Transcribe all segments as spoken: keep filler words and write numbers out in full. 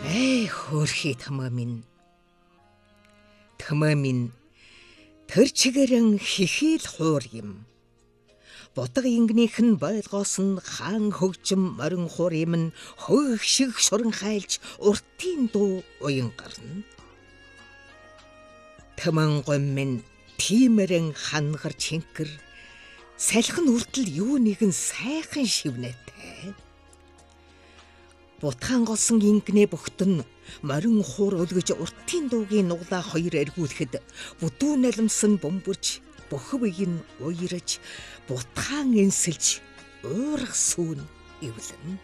Эй хөөрхий томоо минь. Томоо минь тэр чигээрэн хихийл хуур юм. Бодго ингэнийх нь байлгоос нь хаан хөгжим морин хуур юм нь хөөг шиг шуран хайлж уртын дуу уян гарна. Томон гом минь тиймэрэн хангарч хинкэр салхин үртэл юу нэгэн сайхан шивнэтэй. Бутхан голсон ингэнэ бөхтөн морин хуур өлгөж уртын дуугийн нуглаа хоёр эргүүлэхэд бүдүүн налимсан бөмбөрж бөхөв ийн уйраж бутхан энсэлж уурах сүүн ивлэн.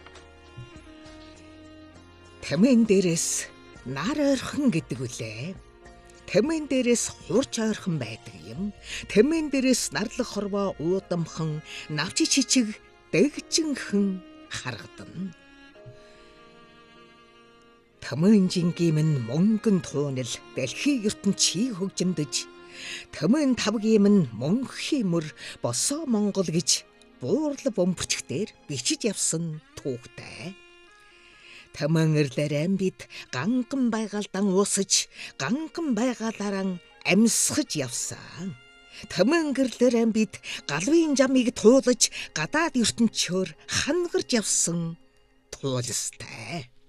Тамин дээрээс нар ойрхон гэдэг үлээ. Тамин дээрээс хурж ойрхон байдаг юм. Тамин дээрээс нарлах хорвоо уудамхан навчи чичиг дэгжинхэн харгадана. Тамин жингийн минь мөнгөн туунал дэлхий ертөнд чи хөгжимдөж тамин тавгийн минь мөнхийн мөр босоо Монгол гэж буурлал бөмбөрчгтэр бичиж явсан түүхтэй. Тамин эрлэр амбид ганган байгаалдан уусаж ганган байгаалаараа амьсгаж явсан. Тамин эрлэр амбид галвын жамыг туулаж гадаад ертөнчөөр хангарч явсан туулстай.